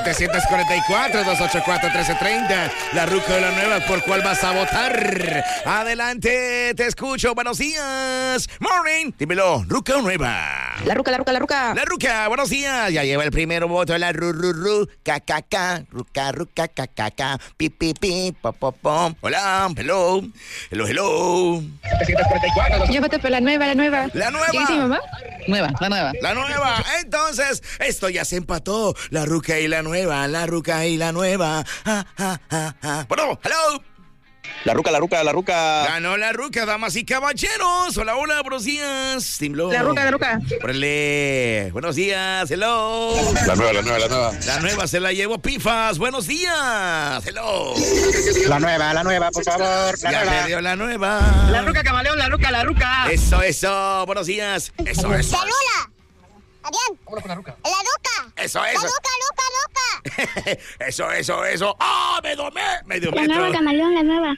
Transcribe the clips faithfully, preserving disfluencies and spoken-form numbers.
setecientos cuarenta y cuatro, doscientos ochenta y cuatro, trece treinta. La ruca de la nueva, ¿por cuál vas a votar? Adelante, te escucho. Buenos días. Morning. Dímelo, ruca o nueva. La ruca, la ruca, la ruca. La ruca, buenos días. Ya lleva el primer voto de la ru, ru, ru. Ca, ca, ca. Ruca, ruca, ca, ca, ca. Pi, pi, pi. Pom, pom, pom. Hola, hello. Hello, hello. setecientos cuarenta y cuatro. Yo voté por la nueva, la nueva. La nueva. ¿Qué dice mi mamá? Nueva, la nueva. La nueva. Entonces, esto ya se empató. La ruca y la nueva. La ruca y la nueva. Ah, ah, ah, ah. Bueno, hello. La ruca, la ruca, la ruca. Ganó la ruca, damas y caballeros. Hola, hola, buenos días. Timbló. La ruca, la ruca. Órale. Buenos días, hello. La nueva, la nueva, la nueva. La nueva se la llevó Pifas. Buenos días, hello. La nueva, la nueva, por favor. La Ya nueva. me dio la nueva. La ruca, camaleón, la ruca, la ruca. Eso, eso. Buenos días. Eso, eso. ¡La Lula! ¡Adrián! Vámonos con la ruca. ¡La Ruca! Eso, ¡La eso. Ruca, Ruca, Ruca! Eso, eso, eso. ¡Ah! ¡Me domé! ¡Medio La nueva, metro! camaleón, la nueva.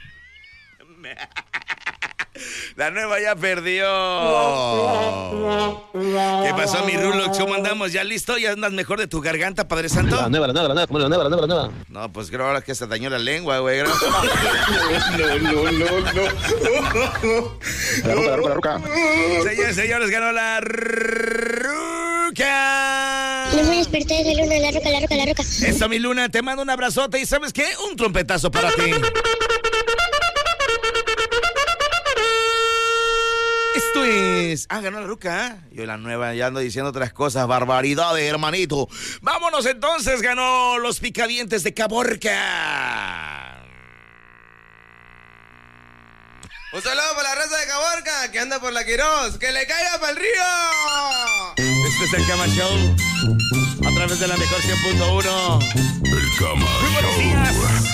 La nueva ya perdió. ¿Qué pasó, mi Rulo? ¿Cómo andamos? ¿Ya listo? ¿Ya andas mejor de tu garganta, Padre Santo? La nueva, la nueva, la nueva, la nueva, la nueva, la nueva. No, pues creo ahora que se dañó la lengua, güey. No, no, no, no. La ruca, la ruca, la ruca. Señores, señores, ganó la ruca. No me desperté de luna, la Ruca, la Ruca, la Ruca. Eso, mi Luna, te mando un abrazote y ¿sabes qué? Un trompetazo para ti. Esto es... Ah, ganó la ruca, ¿eh? Yo la nueva ya ando diciendo otras cosas, barbaridades, hermanito. Vámonos entonces, ganó los picadientes de Caborca. Un saludo para la raza de Caborca, que anda por la Quirós. ¡Que le caiga para el río! Este es el Cama Show, a través de la mejor cien punto uno. El Cama Muy buenos Show. días.